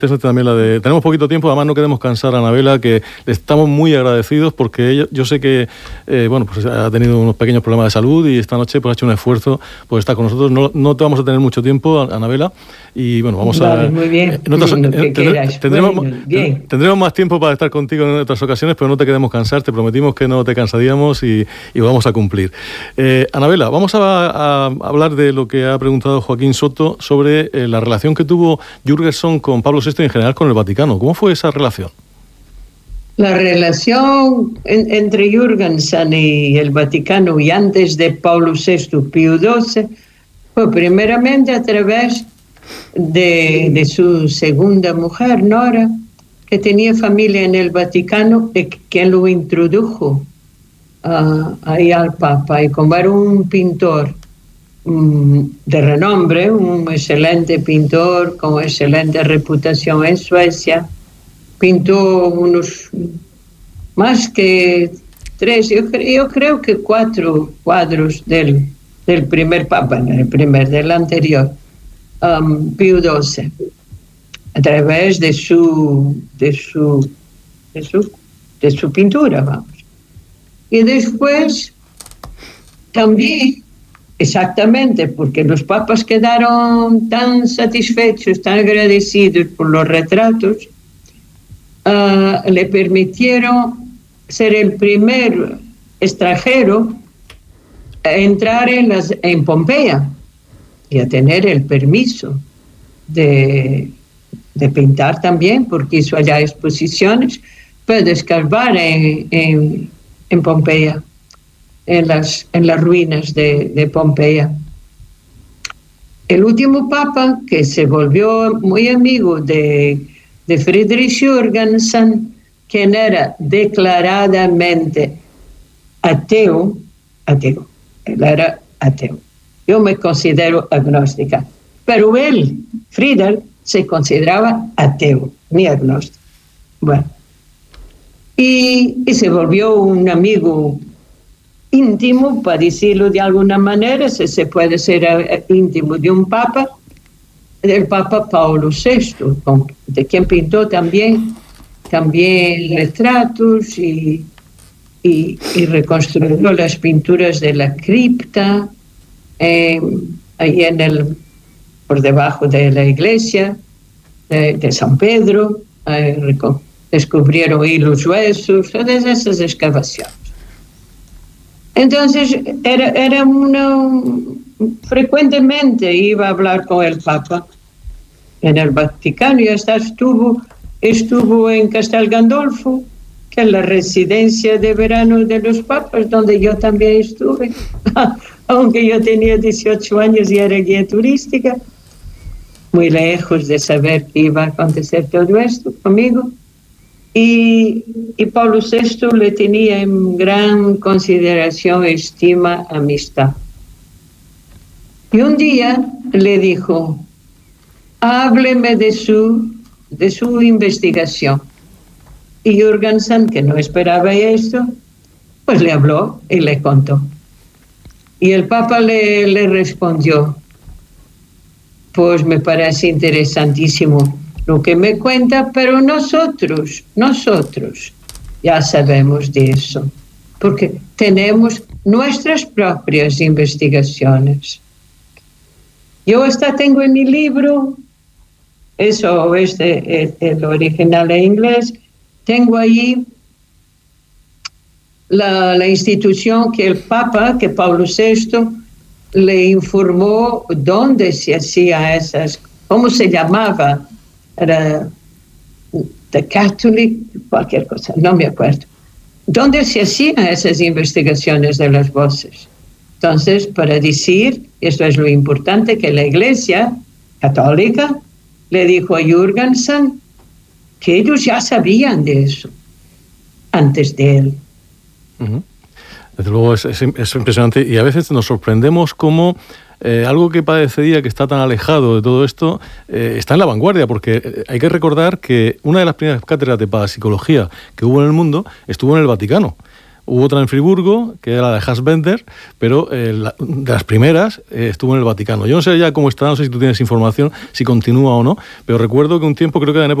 También tenemos poquito tiempo, además no queremos cansar a Anabela, que le estamos muy agradecidos porque yo sé que pues ha tenido unos pequeños problemas de salud y esta noche pues ha hecho un esfuerzo por estar con nosotros. No te vamos a tener mucho tiempo, Anabela, y bueno, vamos a... Muy bien, tendremos más tiempo para estar contigo en otras ocasiones, pero no te queremos cansar, te prometimos que no te cansaríamos y vamos a cumplir. Anabela, vamos a hablar de lo que ha preguntado Joaquín Soto sobre la relación que tuvo Jürgenson con Pablo VI y en general con el Vaticano. ¿Cómo fue esa relación? La relación entre Jürgenson y el Vaticano y antes de Pablo VI, Pío XII, fue primeramente a través de su segunda mujer, Nora, que tenía familia en el Vaticano y quien lo introdujo ahí al Papa. Y como era un pintor de renombre, un excelente pintor con excelente reputación en Suecia, pintó unos más que 3, yo creo que 4 cuadros del primer Papa, del anterior, Pío XII, a través de su pintura, vamos. Y después también, exactamente, porque los papas quedaron tan satisfechos, tan agradecidos por los retratos, le permitieron ser el primer extranjero a entrar en Pompeya y a tener el permiso de pintar también, porque hizo allá exposiciones, puede escarbar en Pompeya, en las ruinas de Pompeya. El último papa, que se volvió muy amigo de Friedrich Jürgenson, quien era declaradamente ateo, él era ateo. Yo me considero agnóstica, pero él, Friedrich, se consideraba ateo, ni agnóstico. Bueno, y se volvió un amigo íntimo, para decirlo de alguna manera, si se puede ser íntimo de un papa, del Papa Pablo VI, de quien pintó también retratos y reconstruyó las pinturas de la cripta, ahí por debajo de la iglesia de San Pedro, descubrieron ahí los huesos, todas esas excavaciones. Entonces, frecuentemente iba a hablar con el Papa en el Vaticano y hasta estuvo en Castel Gandolfo, que es la residencia de verano de los papas, donde yo también estuve, aunque yo tenía 18 años y era guía turística, muy lejos de saber que iba a acontecer todo esto conmigo. Y Pablo VI le tenía en gran consideración, estima, amistad. Y un día le dijo, hábleme de su investigación. Y Jürgenson, que no esperaba esto, pues le habló y le contó. Y el Papa le respondió, pues me parece interesantísimo lo que me cuenta, pero nosotros ya sabemos de eso, porque tenemos nuestras propias investigaciones. Yo hasta tengo en mi libro, el original en inglés, tengo ahí la institución que el Papa, que Pablo VI, le informó dónde se hacía cómo se llamaba, era The Catholic, cualquier cosa, no me acuerdo, dónde se hacían esas investigaciones de las voces. Entonces, para decir, esto es lo importante, que la Iglesia Católica le dijo a Jürgenson que ellos ya sabían de eso antes de él. Uh-huh. Desde luego es impresionante y a veces nos sorprendemos cómo algo que parecería que está tan alejado de todo esto está en la vanguardia, porque hay que recordar que una de las primeras cátedras de parapsicología que hubo en el mundo estuvo en el Vaticano. Hubo otra en Friburgo, que era la de Fassbender, pero de las primeras estuvo en el Vaticano. Yo no sé ya cómo está, no sé si tú tienes información, si continúa o no, pero recuerdo que un tiempo, creo que en